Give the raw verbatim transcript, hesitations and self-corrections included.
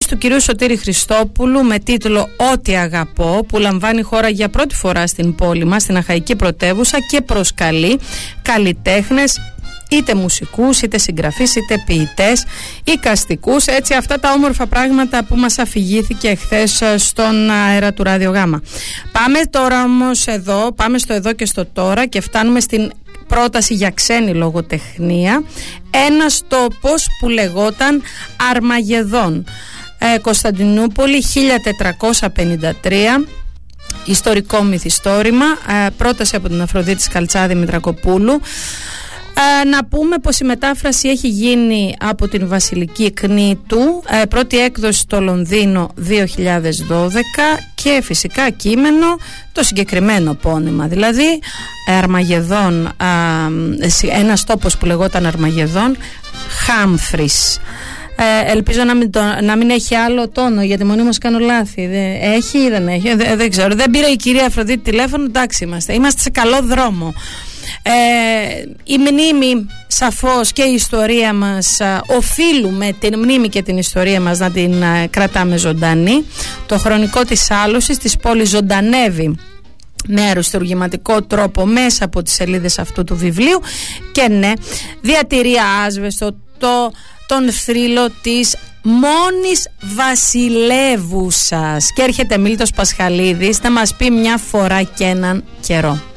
του κυρίου Σωτήρη Χριστόπουλου με τίτλο «Ό,τι αγαπώ», που λαμβάνει χώρα για πρώτη φορά στην πόλη μας, στην Αχαϊκή Πρωτεύουσα, και προσκαλεί καλλιτέχνες, είτε μουσικούς, είτε συγγραφείς, είτε ποιητές, εικαστικούς, έτσι, αυτά τα όμορφα πράγματα που μας αφηγήθηκε εχθές στον αέρα του Ράδιο Γάμα. Πάμε τώρα όμως εδώ, πάμε στο εδώ και στο τώρα και φτάνουμε στην πρόταση για ξένη λογοτεχνία, ένας τόπος που λεγόταν Αρμαγεδόν, ε, Κωνσταντινούπολη χίλια τετρακόσια πενήντα τρία, ιστορικό μυθιστόρημα, ε, πρόταση από την Αφροδίτη Σκαλτσάδη Μητρακοπούλου. Ε, να πούμε πως η μετάφραση έχει γίνει από την Βασιλική Κνήτου, ε, πρώτη έκδοση στο Λονδίνο δύο χιλιάδες δώδεκα, και φυσικά κείμενο το συγκεκριμένο πόνημα, δηλαδή Αρμαγεδόν, ε, ένας τόπος που λεγόταν Αρμαγεδόν, Χάμφρις. Ε, ελπίζω να μην, το, να μην έχει άλλο τόνο, γιατί μονίμως κάνω λάθη. Δε, έχει ή δεν έχει, δε, δεν ξέρω. Δεν πήρε η κυρία Αφροδίτη τηλέφωνο, εντάξει είμαστε. Είμαστε σε καλό δρόμο. Ε, η μνήμη σαφώς και η ιστορία μας, α, οφείλουμε την μνήμη και την ιστορία μας να την α, κρατάμε ζωντανή. Το χρονικό της άλωσης της πόλης ζωντανεύει με αριστουργηματικό τρόπο μέσα από τις σελίδες αυτού του βιβλίου, και ναι, διατηρεί άσβεστο το, τον θρύλο της μόνης βασιλεύουσας. Και έρχεται Μίλτος Πασχαλίδης να μας πει μια φορά και έναν καιρό.